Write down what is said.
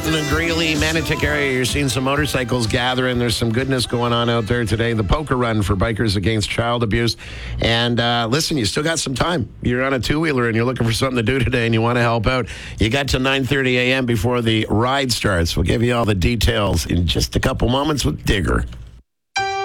out in the Greeley, Manotick area, you're seeing some motorcycles gathering. There's some goodness going on out there today. The poker run for Bikers Against Child Abuse. And listen, you still got some time. You're on a two-wheeler and you're looking for something to do today and you want to help out. You got to 9:30 a.m. before the ride starts. We'll give you all the details in just a couple moments with Digger.